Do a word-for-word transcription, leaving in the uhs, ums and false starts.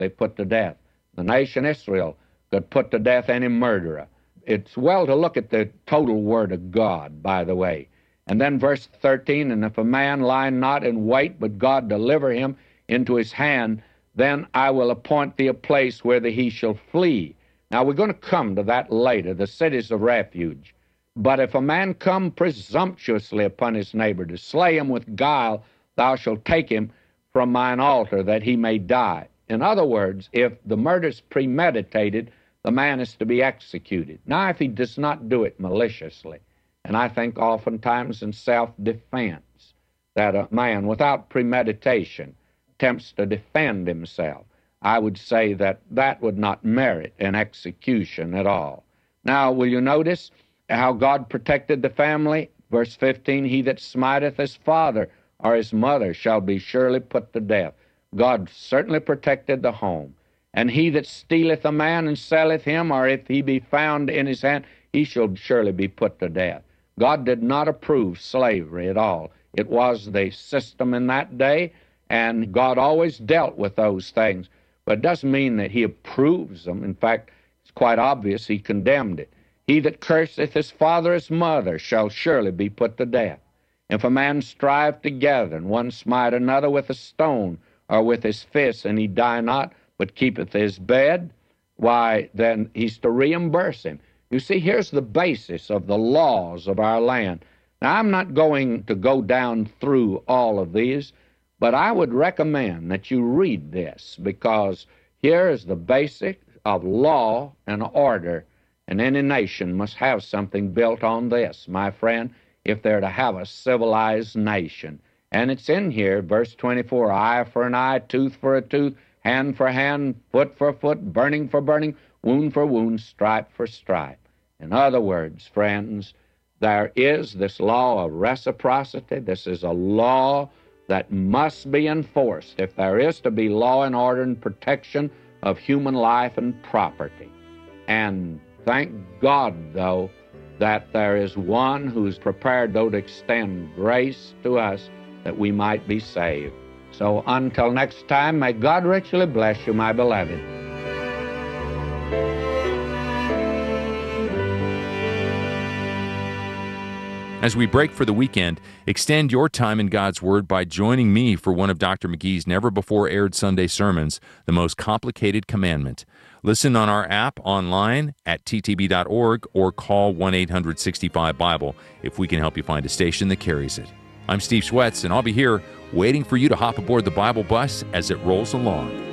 they put to death. The nation Israel could put to death any murderer. It's well to look at the total word of God, by the way. And then verse thirteen, and if a man lie not in wait, but God deliver him into his hand, then I will appoint thee a place where he shall flee. Now, we're going to come to that later, the cities of refuge. But if a man come presumptuously upon his neighbor to slay him with guile, thou shalt take him from mine altar that he may die. In other words, if the murder's premeditated, the man is to be executed. Now, if he does not do it maliciously, and I think oftentimes in self-defense, that a man without premeditation attempts to defend himself, I would say that that would not merit an execution at all. Now, will you notice how God protected the family? Verse fifteen, he that smiteth his father or his mother shall be surely put to death. God certainly protected the home. And he that stealeth a man and selleth him, or if he be found in his hand, he shall surely be put to death. God did not approve slavery at all. It was the system in that day, and God always dealt with those things. But it doesn't mean that he approves them. In fact, it's quite obvious he condemned it. He that curseth his father or his mother shall surely be put to death. If a man strive together, and one smite another with a stone or with his fist, and he die not, but keepeth his bed, why, then he's to reimburse him. You see, here's the basis of the laws of our land. Now, I'm not going to go down through all of these, but I would recommend that you read this, because here is the basic of law and order, and any nation must have something built on this, my friend, if they're to have a civilized nation. And it's in here, verse twenty-four, eye for an eye, tooth for a tooth, hand for hand, foot for foot, burning for burning, wound for wound, stripe for stripe. In other words, friends, there is this law of reciprocity. This is a law that must be enforced if there is to be law and order and protection of human life and property. And thank God, though, that there is one who's prepared, though, to extend grace to us that we might be saved. So until next time, may God richly bless you, my beloved. As we break for the weekend, extend your time in God's Word by joining me for one of Doctor McGee's never-before-aired Sunday sermons, The Most Complicated Commandment. Listen on our app, online, at t t b dot org, or call one eight hundred sixty-five Bible if we can help you find a station that carries it. I'm Steve Schwetz, and I'll be here waiting for you to hop aboard the Bible bus as it rolls along.